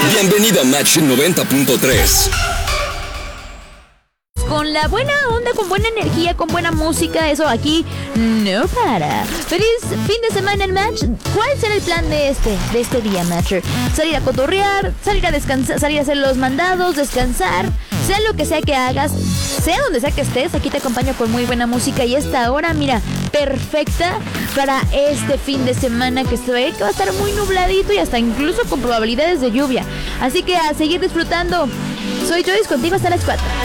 Bienvenido a Match 90.3. Con la buena onda, con buena energía, con buena música, eso aquí no para. Feliz fin de semana en Match. ¿Cuál será el plan de este día, Matcher? Salir a cotorrear, salir a descansar, salir a hacer los mandados, descansar, sea lo que sea que hagas, sea donde sea que estés, aquí te acompaño con muy buena música y esta hora, mira, perfecta para este fin de semana que se ve que va a estar muy nubladito y hasta incluso con probabilidades de lluvia. Así que a seguir disfrutando. Soy Joyce, contigo hasta las 4.